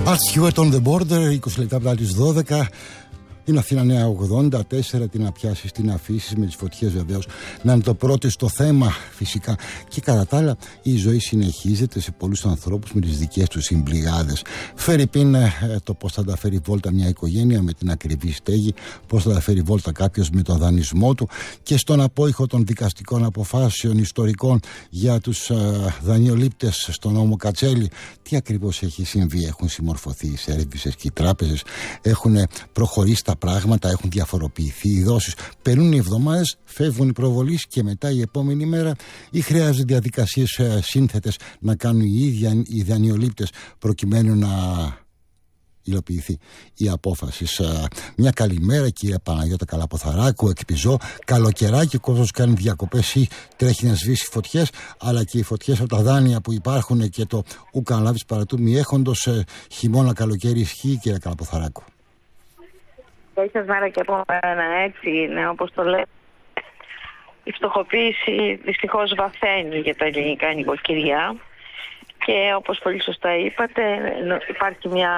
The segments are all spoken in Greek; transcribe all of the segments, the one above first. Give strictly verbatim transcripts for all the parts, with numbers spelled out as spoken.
Arts Hewitt on the Border, είκοσι λεπτά μετά τις δώδεκα. Την Αθήνα Νέα ογδόντα τέσσερα, την να πιάσεις, την αφήσεις με τις φωτιές βεβαίως. Να είναι το πρώτο στο θέμα φυσικά. Και κατά τα άλλα η ζωή συνεχίζεται σε πολλούς ανθρώπους με τις δικές τους συμπληγάδες. Φέρει πίν ε, το πώς θα τα φέρει βόλτα μια οικογένεια με την ακριβή στέγη, πώς θα τα φέρει βόλτα κάποιος με τον δανεισμό του, και στον απόϊχο των δικαστικών αποφάσεων ιστορικών για τους ε, δανειολήπτες στον νόμο Κατσέλη. Τι ακριβώς έχει συμβεί? Έχουν συμμορφωθεί οι σέρβισες και οι τράπεζες, έχουν προχωρήσει τα πράγματα, έχουν διαφοροποιηθεί οι δόσεις, περνούν οι εβδομάδες, φεύγουν οι προβολείς και μετά η επόμενη μέρα, ή χρειάζονται διαδικασίες ε, σύνθετες να κάνουν οι ίδιοι οι δανειολήπτες προκειμένου να υλοποιηθεί η απόφαση? Ε, μια καλημέρα κύριε Παναγιώτα Καλαποθαράκου, εκπιζώ, καλοκαιράκι, ο κόσμος κάνει διακοπές ή τρέχει να σβήσει φωτιές, αλλά και οι φωτιές από τα δάνεια που υπάρχουν και το ούκαν λάβεις παρατού μη έχοντος, ε, χειμώνα καλοκαίρι ισχύει κύριε Καλαποθαράκου? Έχεις μέρα και από μένα, έτσι είναι, όπως το λέω. Η φτωχοποίηση δυστυχώς βαθαίνει για τα ελληνικά νοικοκυριά και όπως πολύ σωστά είπατε, υπάρχει μια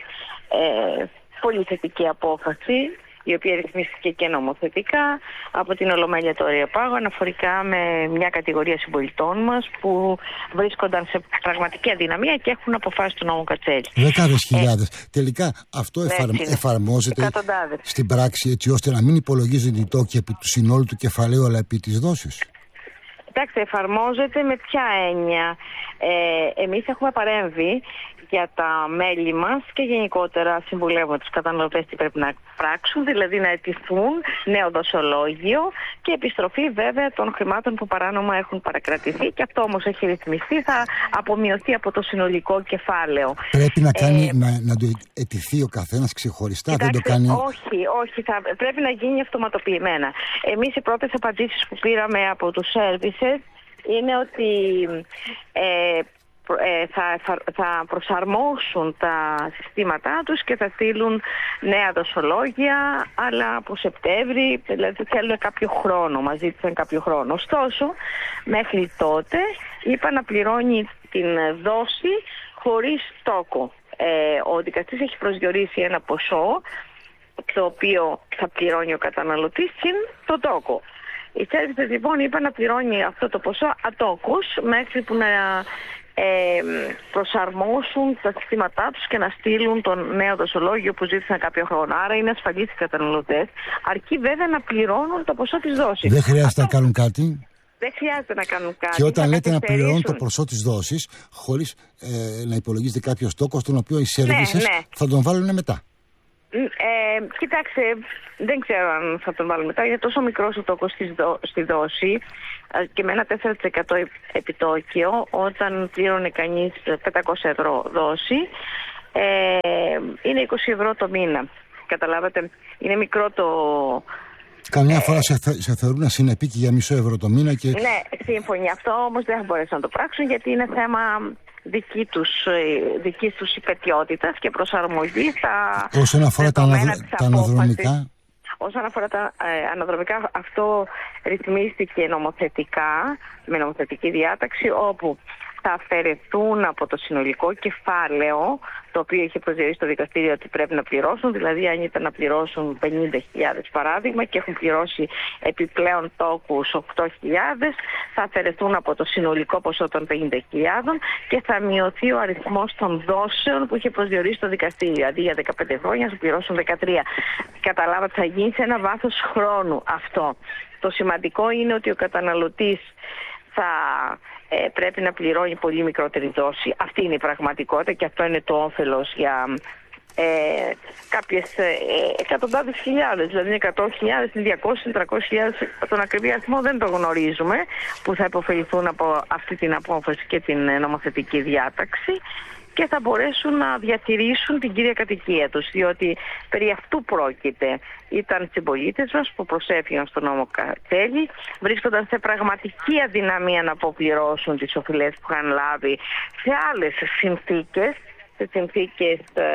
ε, πολύ θετική απόφαση, η οποία ρυθμίστηκε και νομοθετικά από την Ολομέλεια του Αριαπάγου αναφορικά με μια κατηγορία συμπολιτών μας που βρίσκονταν σε πραγματική αδυναμία και έχουν αποφάσει του νόμου Κατσέλη. Δεκάδες χιλιάδες. Ε, Τελικά αυτό εφαρ... εφαρμόζεται στην πράξη, έτσι ώστε να μην υπολογίζονται οι τόκοι επί του συνόλου του κεφαλαίου, αλλά επί της δόσης? Κοιτάξτε, εφαρμόζεται με ποια έννοια? Ε, εμείς έχουμε παρέμβει για τα μέλη μας και γενικότερα συμβουλεύουμε τους καταναλωτές τι πρέπει να πράξουν, δηλαδή να αιτηθούν νέο δοσολόγιο και επιστροφή βέβαια των χρημάτων που παράνομα έχουν παρακρατηθεί, και αυτό όμως έχει ρυθμιστεί, θα απομειωθεί από το συνολικό κεφάλαιο. Πρέπει να, κάνει, ε, να, να το αιτηθεί ο καθένας ξεχωριστά? Κοιτάξτε, δεν το κάνει... Όχι, όχι, θα, πρέπει να γίνει αυτοματοποιημένα. Εμείς οι πρώτες απαντήσεις που πήραμε από τους services είναι ότι ε, Θα, θα προσαρμόσουν τα συστήματά τους και θα στείλουν νέα δοσολόγια, αλλά από Σεπτέμβρη, δηλαδή θέλουν κάποιο χρόνο, μας ζήτησαν κάποιο χρόνο. Ωστόσο, μέχρι τότε είπα να πληρώνει την δόση χωρίς τόκο. Ε, ο δικαστής έχει προσδιορίσει ένα ποσό το οποίο θα πληρώνει ο καταναλωτής συν το τόκο. Οι services λοιπόν είπαν να πληρώνει αυτό το ποσό ατόκους μέχρι που να Ε, προσαρμόσουν τα συστήματά τους και να στείλουν τον νέο δοσολόγιο που ζήτησαν κάποιο χρόνο. Άρα είναι ασφαλείς οι καταναλωτές, αρκεί βέβαια να πληρώνουν το ποσό της δόσης. Δεν χρειάζεται Αυτό... να κάνουν κάτι. Δεν χρειάζεται να κάνουν κάτι. Και όταν λέτε να πληρώνουν το ποσό της δόσης, χωρίς ε, να υπολογίζεται κάποιο τόκο, τον οποίο οι services ναι, ναι. θα τον βάλουν μετά. Ε, κοιτάξτε, δεν ξέρω αν θα τον βάλουμε μετά, γιατί τόσο μικρός ο τόκος στη δόση και με ένα τέσσερα τοις εκατό επιτόκιο, όταν πλήρωνε κανείς πεντακόσια ευρώ δόση, ε, είναι είκοσι ευρώ το μήνα. Καταλάβατε, είναι μικρό το... Καμιά φορά σε, σε θεωρούν ασυνεπή και για μισό ευρώ το μήνα και... Ναι, σύμφωνοι. Αυτό όμως δεν θα μπορέσουν να το πράξουν, γιατί είναι θέμα δική τους, δικής τους υπετιότητας και προσαρμογή στα... Όσον αφορά τα, αναδρο... τα αναδρομικά... Όσον αφορά τα ε, αναδρομικά, αυτό ρυθμίστηκε νομοθετικά, με νομοθετική διάταξη, όπου θα αφαιρεθούν από το συνολικό κεφάλαιο, το οποίο είχε προσδιορίσει το δικαστήριο ότι πρέπει να πληρώσουν, δηλαδή αν ήταν να πληρώσουν πενήντα χιλιάδες παράδειγμα και έχουν πληρώσει επιπλέον τόκους οκτώ χιλιάδες, θα αφαιρεθούν από το συνολικό ποσό των πενήντα χιλιάδων και θα μειωθεί ο αριθμός των δόσεων που είχε προσδιορίσει το δικαστήριο. Αντί για δεκαπέντε χρόνια θα πληρώσουν δεκατρία. Καταλάβατε, θα γίνει σε ένα βάθος χρόνου αυτό. Το σημαντικό είναι ότι ο καταναλωτής θα ε, πρέπει να πληρώνει πολύ μικρότερη δόση. Αυτή είναι η πραγματικότητα και αυτό είναι το όφελος για ε, κάποιες ε, εκατοντάδες χιλιάδες, δηλαδή εκατό χιλιάδες, διακόσιες, τριακόσιες χιλιάδες, τον ακριβή αριθμό δεν το γνωρίζουμε, που θα υποφεληθούν από αυτή την απόφαση και την νομοθετική διάταξη και θα μπορέσουν να διατηρήσουν την κύρια κατοικία τους, διότι περί αυτού πρόκειται. Ήταν συμπολίτες μας που προσέφυγαν στον νόμο Κατσέλη, βρίσκονταν σε πραγματική αδυναμία να αποπληρώσουν τις οφειλές που είχαν λάβει σε άλλες συνθήκες, σε συνθήκες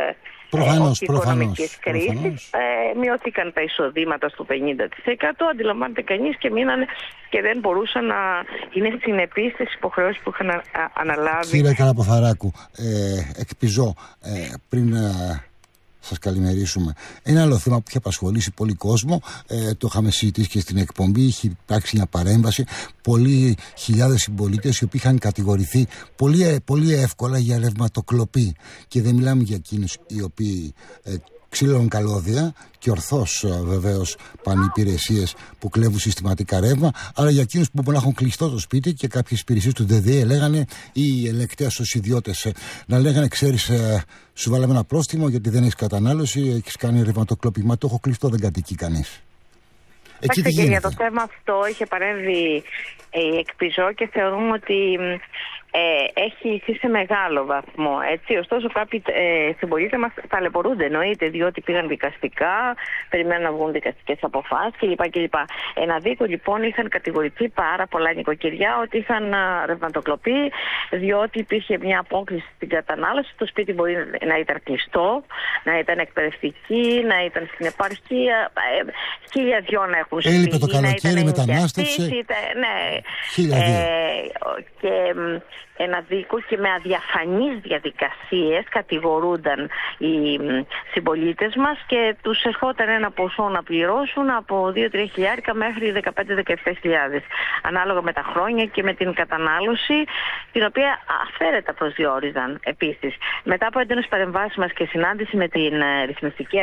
προφανώς, ε, οικονομικής κρίσης. Ε, μειώθηκαν τα εισοδήματα στο πενήντα τοις εκατό, αντιλαμβάνεται κανείς, και μείνανε και δεν μπορούσαν να είναι συνεπείς στις υποχρεώσεις που είχαν αναλάβει. Κύριε Καραποθαράκου, ε, εκπιζώ ε, πριν... Ε, σας καλημερίσουμε. Ένα άλλο θέμα που είχε απασχολήσει πολύ κόσμο, ε, το είχαμε συζητήσει και στην εκπομπή, είχε υπάρξει μια παρέμβαση. Πολλοί χιλιάδες συμπολίτες οι οποίοι είχαν κατηγορηθεί πολύ, πολύ εύκολα για ρευματοκλοπή. Και δεν μιλάμε για εκείνους οι οποίοι ε, ξύλωναν καλώδια και ορθώς βεβαίως πάνε υπηρεσίες που κλέβουν συστηματικά ρεύμα, αλλά για εκείνους που μπορεί να έχουν κλειστό το σπίτι και κάποιες υπηρεσίες του ΔΔΕ λέγανε, ή οι ελεκτές στους ιδιώτες να λέγανε, ξέρεις, σου βάλαμε ένα πρόστιμο γιατί δεν έχεις κατανάλωση, έχεις κάνει ρευματοκλοπή. Μα το έχω κλειστό, δεν κατοικεί κανείς. Εκεί τι γίνεται? Και για το θέμα αυτό είχε παρέμβει η Εκπιζώ και θεωρούμε ότι ε, έχει ηχθεί σε μεγάλο βαθμό. Έτσι. Ωστόσο, κάποιοι ε, συμπολίτες μας ταλαιπωρούνται, εννοείται, διότι πήγαν δικαστικά, περιμένουν να βγουν δικαστικές αποφάσεις κλπ. κλπ. Ένα δίκο, λοιπόν, είχαν κατηγορηθεί πάρα πολλά νοικοκυριά ότι είχαν ρευματοκλοπεί, διότι υπήρχε μια απόκληση στην κατανάλωση. Το σπίτι μπορεί να ήταν κλειστό, να ήταν εκπαιδευτική, να ήταν στην επαρχία, ε, χίλια δυο να έχουν συμβεί. Έλειπε το καλοκαίρι, μετανάστευσε. Ναι. Ε, και ένα δίκο και με αδιαφανείς διαδικασίες κατηγορούνταν οι συμπολίτες μας και τους ερχόταν ένα ποσό να πληρώσουν από δύο με τρία χιλιάρικα μέχρι δεκαπέντε με δεκαεπτά χιλιάδες, ανάλογα με τα χρόνια και με την κατανάλωση, την οποία αυθαίρετα προσδιορίζαν επίσης. Μετά από έντονες παρεμβάσεις μας και συνάντηση με την ρυθμιστική